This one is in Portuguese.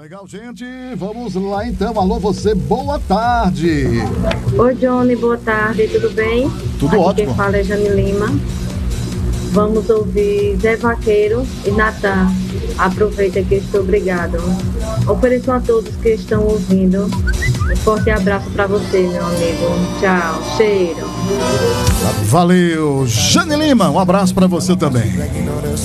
Legal, gente. Vamos lá então. Alô, você, boa tarde. Oi, Johnny, boa tarde, tudo bem? Tudo Aqui ótimo. Quem fala é Jane Lima. Vamos ouvir Zé Vaqueiro e Natan. Aproveita que estou obrigado. Ofereço a todos que estão ouvindo. Um forte abraço para você, meu amigo. Tchau, cheiro. Valeu, Jane Lima. Um abraço para você também.